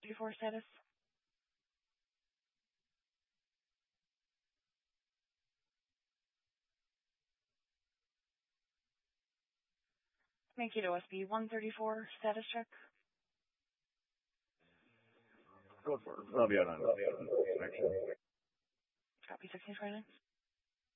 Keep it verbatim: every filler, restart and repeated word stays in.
thirty-four status. Make it O S B one thirty-four status check. Go for it. I'll be out on connection. Copy sixteen twenty-nine.